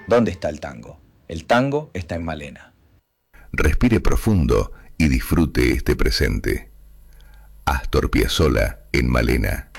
¿Dónde está el tango? El tango está en Malena. Respire profundo y disfrute este presente. Astor Piazzolla en Malena.